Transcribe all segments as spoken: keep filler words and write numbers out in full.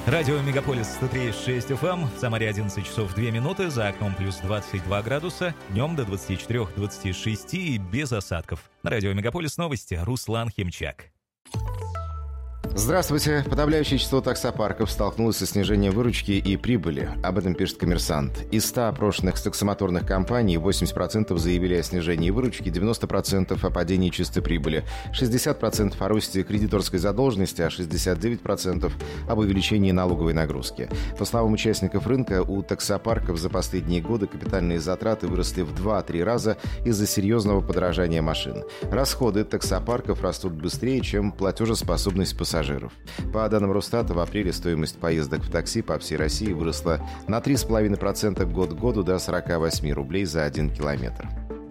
Радио Мегаполис сто три и шесть эф эм, в Самаре одиннадцать часов две минуты, за окном плюс двадцать два градуса, днем до двадцати четырёх - двадцати шести и без осадков. На Радио Мегаполис новости, Руслан Химчак. Здравствуйте. Подавляющее число таксопарков столкнулось со снижением выручки и прибыли. Об этом пишет «Коммерсант». Из ста опрошенных таксомоторных компаний восемьдесят процентов заявили о снижении выручки, девяносто процентов о падении чистой прибыли, шестьдесят процентов о росте кредиторской задолженности, а шестьдесят девять процентов об увеличении налоговой нагрузки. По словам участников рынка, у таксопарков за последние годы капитальные затраты выросли в два-три раза из-за серьезного подорожания машин. Расходы таксопарков растут быстрее, чем платежеспособность пассажиров. По данным Росстата, в апреле стоимость поездок в такси по всей России выросла на три целых пять десятых процента год к году до сорок восемь рублей за один километр.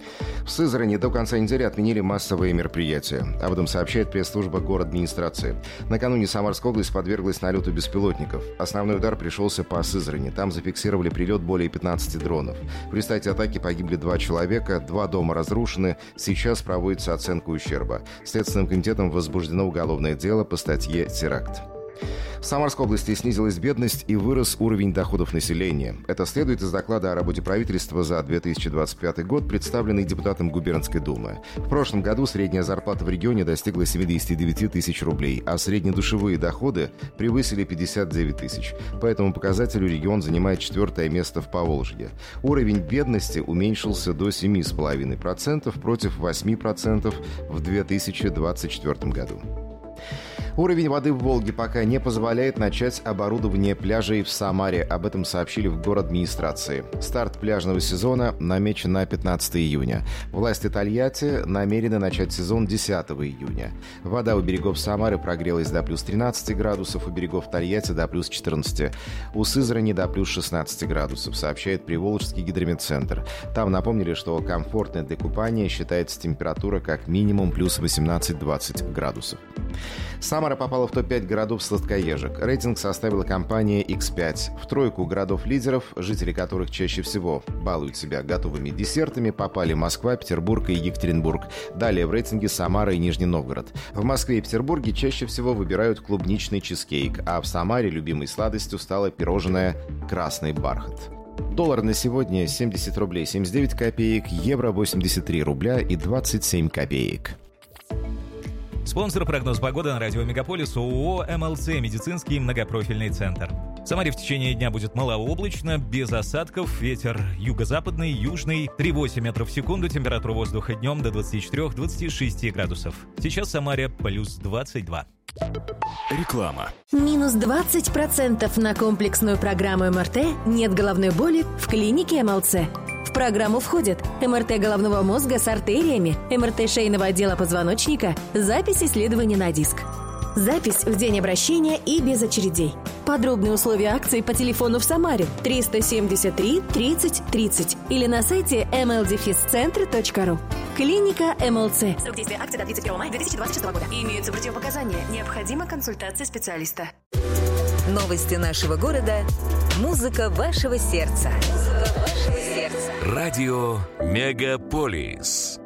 В Сызрани до конца недели отменили массовые мероприятия. Об этом сообщает пресс-служба городадминистрации. Накануне Самарская область подверглась налету беспилотников. Основной удар пришелся по Сызрани. Там зафиксировали прилет более пятнадцати дронов. В результате атаки погибли два человека, два дома разрушены. Сейчас проводится оценка ущерба. Следственным комитетом возбуждено уголовное дело по статье «Теракт». В Самарской области снизилась бедность и вырос уровень доходов населения. Это следует из доклада о работе правительства за две тысячи двадцать пятый год, представленный депутатом губернской думы. В прошлом году средняя зарплата в регионе достигла семьдесят девять тысяч рублей, а среднедушевые доходы превысили пятьдесят девять тысяч. По этому показателю регион занимает четвертое место в Поволжье. Уровень бедности уменьшился до семи целых пяти десятых процента против восьми процентов в две тысячи двадцать четвёртом году. Уровень воды в Волге пока не позволяет начать оборудование пляжей в Самаре. Об этом сообщили в городадминистрации. Старт пляжного сезона намечен на пятнадцатое июня. Власти Тольятти намерены начать сезон десятого июня. Вода у берегов Самары прогрелась до плюс тринадцати градусов, у берегов Тольятти до плюс четырнадцати. У Сызрани до плюс шестнадцати градусов, сообщает Приволжский гидрометцентр. Там напомнили, что комфортной для купания считается температура как минимум плюс восемнадцать-двадцать градусов. Самара попала в топ пять городов сладкоежек. Рейтинг составила компания икс пять. В тройку городов-лидеров, жители которых чаще всего балуют себя готовыми десертами, попали Москва, Петербург и Екатеринбург. Далее в рейтинге Самара и Нижний Новгород. В Москве и Петербурге чаще всего выбирают клубничный чизкейк, а в Самаре любимой сладостью стало пирожное «Красный бархат». Доллар на сегодня семьдесят рублей семьдесят девять копеек, евро восемьдесят три рубля и двадцать семь копеек. Спонсор прогноз погоды на Радио Мегаполис ООО эм эл цэ «Медицинский многопрофильный центр». В Самаре в течение дня будет малооблачно, без осадков, ветер юго-западный, южный, три целых восемь десятых метров в секунду, температура воздуха днем до двадцати четырёх - двадцати шести градусов. Сейчас в Самаре плюс двадцать два. Реклама. Минус двадцать процентов на комплексную программу эм эр тэ «Нет головной боли» в клинике эм эл цэ. В программу входят эм эр тэ головного мозга с артериями, эм эр тэ шейного отдела позвоночника, запись исследований на диск. Запись в день обращения и без очередей. Подробные условия акции по телефону в Самаре триста семьдесят три тридцать тридцать или на сайте эм эл дефис центр точка ру. Клиника эм эл цэ. Срок действия акции до тридцать первого мая две тысячи двадцать шестого года. Имеются противопоказания. Необходима консультация специалиста. Новости нашего города. Музыка вашего сердца. Музыка вашего сердца. Радио Мегаполис.